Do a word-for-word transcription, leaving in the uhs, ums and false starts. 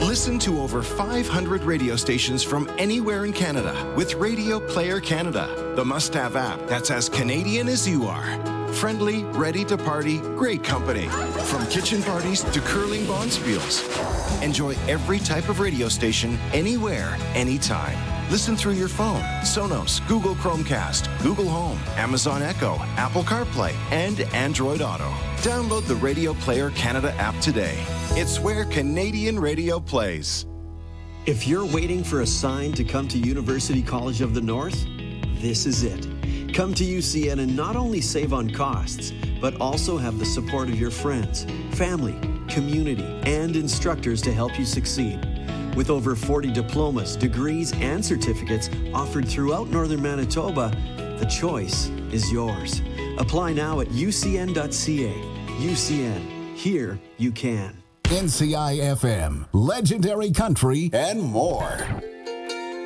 Listen to over five hundred radio stations from anywhere in Canada with Radio Player Canada, the must-have app that's as Canadian as you are. Friendly, ready to party, great company. From kitchen parties to curling bonspiels. Enjoy every type of radio station, anywhere, anytime. Listen through your phone, Sonos, Google Chromecast, Google Home, Amazon Echo, Apple CarPlay, and Android Auto. Download the Radio Player Canada app today. It's where Canadian radio plays. If you're waiting for a sign to come to University College of the North, this is it. Come to U C N and not only save on costs, but also have the support of your friends, family, community, and instructors to help you succeed. With over forty diplomas, degrees, and certificates offered throughout Northern Manitoba, the choice is yours. Apply now at U C N dot C A. U C N. Here you can. N C I F M, Legendary Country, and more.